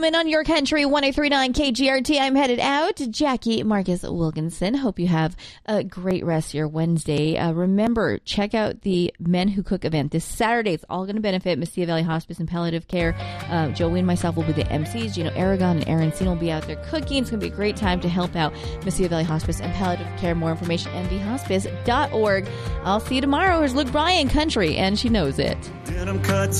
gentlemen, on your country, 1039 KGRT. I'm headed out. Jackie Marcus Wilkinson. Hope you have a great rest of your Wednesday. Remember, check out the Men Who Cook event this Saturday. It's all going to benefit Mesilla Valley Hospice and Palliative Care. Joey and myself will be the MCs. Gino Aragon and Aaron Cena will be out there cooking. It's going to be a great time to help out Mesilla Valley Hospice and Palliative Care. More information, mvhospice.org. I'll see you tomorrow. Here's Luke Bryan, Country, and she knows it.